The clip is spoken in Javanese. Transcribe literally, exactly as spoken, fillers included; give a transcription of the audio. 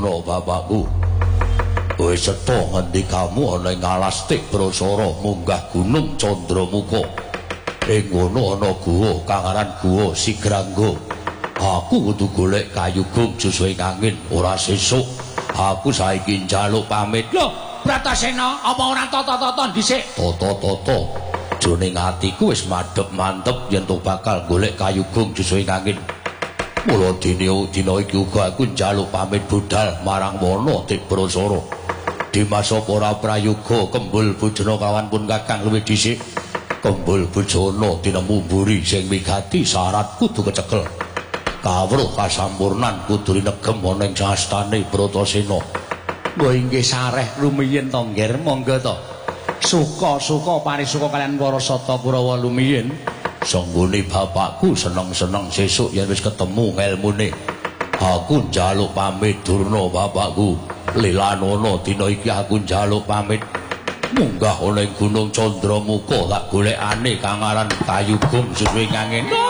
Durna bapakku. Kowe setha ngendikamu ana ing Alastik Brasara munggah Gunung Candramuka. Ing kono ana guwa kang aran Guwa Sigrangga. Aku kudu golek kayu gum sesuai angin ora sesuk. Aku saiki njaluk pamit. Lho, Bratasena, apa ora tata-tata dhisik? Tata-tata. Jroning atiku wis madhep mantep yen to bakal golek kayu gum sesuai angin. Mula dina dina iki uga aku njaluk pamit budal marang wana Dik Brasara. Di masa para prayoga Kembul Bujana kawan pun kakang luwih dhisik. Kembul Bujana tinemu mburi sing wigati syarat kudu kecekel. Kawruh kasampurnan kudu rinegem ana ing sastane Bratasena. Mbah inggih sareh rumiyin to nggir, monggo to. Suka-suka parisuka kalian para sata Kurawa lumiyin. Sanggone bapakku seneng-seneng sesuk yen wis ketemu ngelmune. Aku njaluk pamit Durna bapakku. Lelanono dina iki aku njaluk pamit munggah ana ing Gunung Candramuka tak golekane kang aran kayu gum sesuai angin.